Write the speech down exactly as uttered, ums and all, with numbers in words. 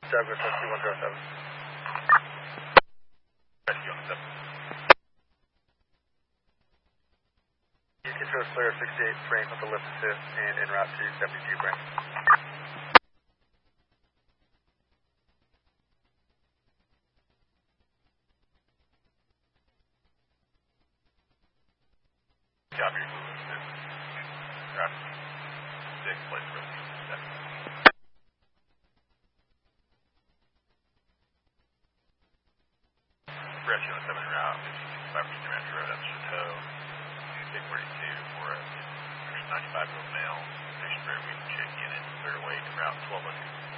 Douglas, S two one zero seven. Rescue on the seven. You can show us clear sixty-eight frame with the lift assist and en route to seventy-two frame. Copy your lift assist. Traffic six, place rescue seven. Rescue on seven route, fifteen sixty-five Virginia Ranch Road, that's Chateau. six forty-two for a ninety-five year old male. Station Fair, we can check in at clear weight route twelve oh two.